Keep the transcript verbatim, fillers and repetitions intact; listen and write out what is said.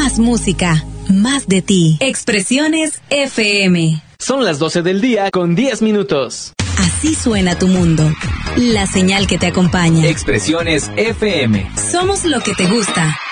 Más música, más de ti. Expresiones F M. Son las doce del día con diez minutos. Así suena tu mundo. La señal que te acompaña. Expresiones F M. Somos lo que te gusta.